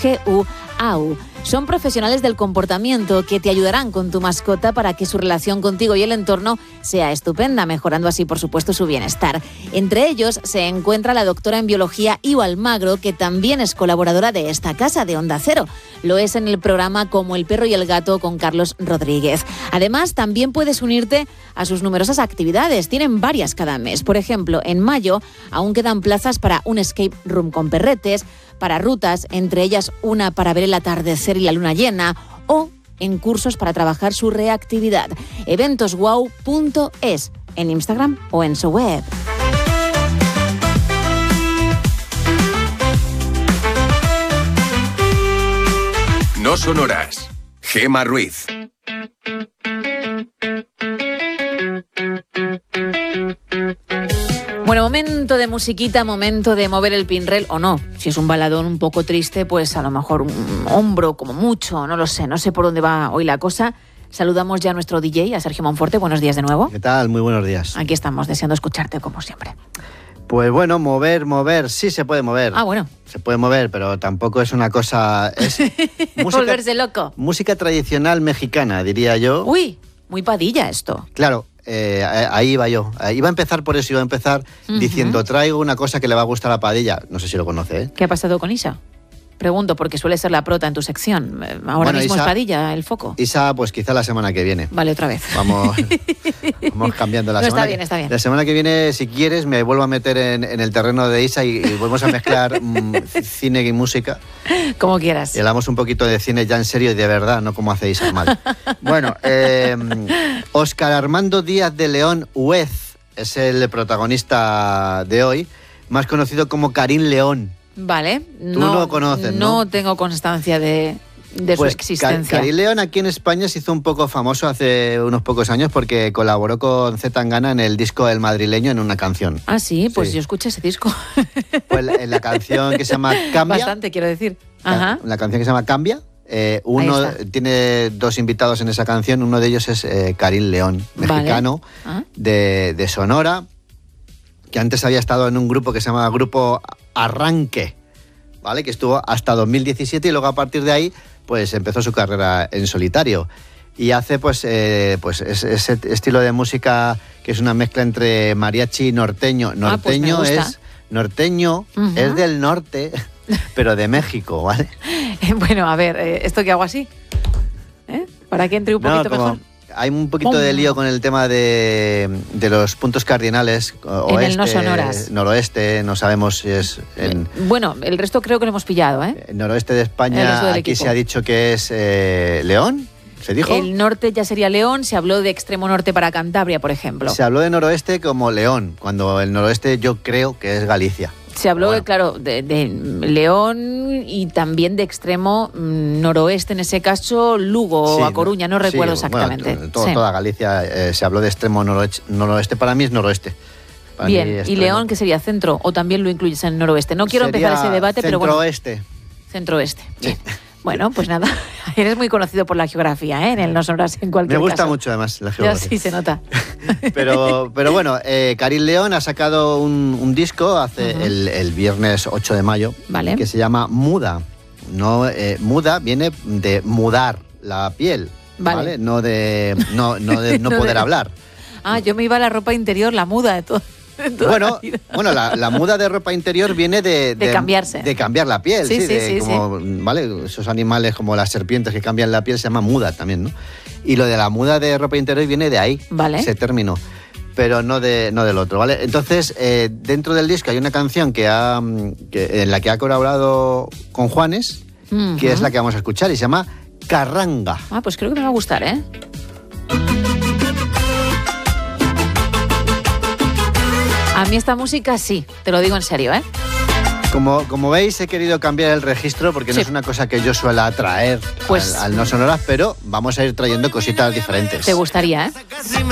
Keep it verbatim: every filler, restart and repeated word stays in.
G U A U. Son profesionales del comportamiento que te ayudarán con tu mascota para que su relación contigo y el entorno sea estupenda, mejorando así, por supuesto, su bienestar. Entre ellos se encuentra la doctora en biología Ivo Almagro, que también es colaboradora de esta casa, de Onda Cero. Lo es en el programa Como el perro y el gato con Carlos Rodríguez. Además, también puedes unirte a sus numerosas actividades. Tienen varias cada mes. Por ejemplo, en mayo aún quedan plazas para un escape room con perretes, para rutas, entre ellas una para ver el atardecer y la luna llena, o en cursos para trabajar su reactividad. eventos guau punto es en Instagram o en su web. No sonoras. Gema Ruiz. Bueno, momento de musiquita, momento de mover el pinrel, o no. Si es un baladón un poco triste, pues a lo mejor un hombro como mucho, no lo sé, no sé por dónde va hoy la cosa. Saludamos ya a nuestro D J, a Sergio Monforte. Buenos días de nuevo. ¿Qué tal? Muy buenos días. Aquí estamos, deseando escucharte como siempre. Pues bueno, mover, mover, sí se puede mover. Ah, bueno. Se puede mover, pero tampoco es una cosa... Es música, volverse loco. Música tradicional mexicana, diría yo. Uy, muy Padilla esto. Claro. Eh, ahí iba yo. Iba a empezar por eso, iba a empezar uh-huh. diciendo, traigo una cosa que le va a gustar a Padilla. No sé si lo conoce, ¿eh? ¿Qué ha pasado con Isa? Pregunto, porque suele ser la prota en tu sección. Ahora bueno, mismo Isa, es Padilla el foco. Isa, pues quizá la semana que viene. Vale, otra vez. Vamos, vamos cambiando la no, semana. Está bien, está bien. La semana que viene, si quieres, me vuelvo a meter en, en el terreno de Isa y, y volvemos a mezclar mm, cine y música. Como quieras. Y hablamos un poquito de cine ya en serio y de verdad, no como hace Isa mal. Bueno, eh, Óscar Armando Díaz de León Huez es el protagonista de hoy, más conocido como Karim León. Vale. Tú no, lo conoces, ¿no? No tengo constancia de, de pues su existencia. Karim León aquí en España se hizo un poco famoso hace unos pocos años porque colaboró con Z Tangana en el disco El Madrileño en una canción. Ah, sí, pues sí. Yo escuché ese disco. Pues en la canción que se llama Cambia. Bastante, quiero decir. Ajá. La, la canción que se llama Cambia. Eh, uno tiene dos invitados en esa canción. Uno de ellos es eh, Karim León, mexicano, vale. ¿Ah? de, de Sonora, que antes había estado en un grupo que se llama Grupo Arranque, ¿vale? Que estuvo hasta dos mil diecisiete y luego a partir de ahí pues empezó su carrera en solitario. Y hace pues, eh, pues ese, ese estilo de música que es una mezcla entre mariachi y norteño. Norteño ah, pues es norteño, uh-huh. es del norte, pero de México, ¿vale? Bueno, a ver, ¿esto qué hago así? ¿Eh? Para que entre un poquito no, como mejor. Hay un poquito ¡pum! De lío con el tema de, de los puntos cardinales. Oeste, en el no sonoras. Noroeste, no sabemos si es... En, bueno, el resto creo que lo hemos pillado, ¿eh? El noroeste de España, aquí equipo. Se ha dicho que es eh, León. ¿Se dijo? El norte ya sería León, se habló de extremo norte para Cantabria, por ejemplo. Se habló de noroeste como León, cuando el noroeste yo creo que es Galicia. Se habló, bueno. claro, de, de León y también de extremo noroeste, en ese caso Lugo o sí, A Coruña, no recuerdo sí, exactamente. Bueno, to, sí. Toda Galicia eh, se habló de extremo noroeste, noroeste, para mí es noroeste. Para bien, ¿y León qué sería? ¿Centro o también lo incluyes en noroeste? No quiero sería empezar ese debate, pero bueno. Centro-oeste. Centro-oeste, bien. Sí. Bueno, pues nada, eres muy conocido por la geografía, ¿eh? En el no sonoras en cualquier Me gusta caso. mucho además la geografía. Ya, sí, se nota. pero, pero bueno, eh, Karim León ha sacado un, un disco hace uh-huh. el, el viernes ocho de mayo, vale. que se llama Muda. No, eh, muda viene de mudar la piel, ¿vale? ¿vale? No de no, no, de, no, no poder de... hablar. Ah, yo me iba a la ropa interior, la muda de todo. Bueno, la bueno la, la muda de ropa interior viene de, de, de cambiarse. De cambiar la piel, sí, sí, sí, de, sí, como, sí. ¿vale? Esos animales como las serpientes que cambian la piel se llama muda también, ¿no? Y lo de la muda de ropa interior viene de ahí, vale. ese término, pero no, de, no del otro, ¿vale? Entonces, eh, dentro del disco hay una canción que ha, que, en la que ha colaborado con Juanes, uh-huh. que es la que vamos a escuchar y se llama Carranga. Ah, pues creo que me va a gustar, ¿eh? A mí esta música sí, te lo digo en serio, ¿eh? Como, como veis, he querido cambiar el registro porque sí. no es una cosa que yo suela traer pues, al, al No Sonoras, pero vamos a ir trayendo cositas diferentes. Te gustaría, ¿eh?